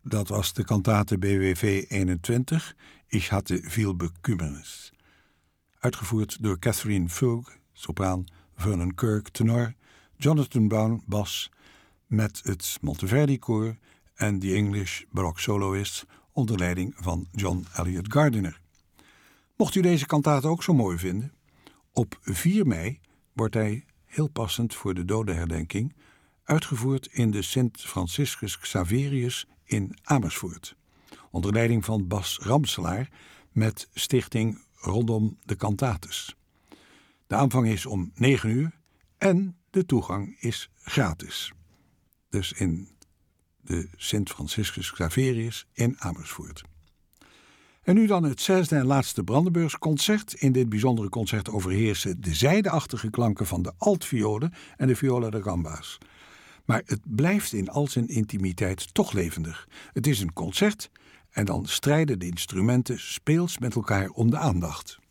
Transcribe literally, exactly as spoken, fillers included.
dat was de kantate B W V eenentwintig, Ich hatte viel Bekümmernis. Uitgevoerd door Catherine Fulg, sopraan, Vernon Kirk, tenor, Jonathan Brown, bas, met het Monteverdi-koor en The English Baroque Soloists onder leiding van John Eliot Gardiner. Mocht u deze kantate ook zo mooi vinden, op vier mei wordt hij, heel passend voor de dodenherdenking, uitgevoerd in de Sint Franciscus Xaverius in Amersfoort, onder leiding van Bas Ramselaar met stichting Rondom de Cantates. De aanvang is om negen uur en de toegang is gratis. Dus in de Sint Franciscus Xaverius in Amersfoort. En nu dan het zesde en laatste Brandenburgs concert. In dit bijzondere concert overheersen de zijdeachtige klanken van de altviolen en de viola da gamba's. Maar het blijft in al zijn intimiteit toch levendig. Het is een concert en dan strijden de instrumenten speels met elkaar om de aandacht.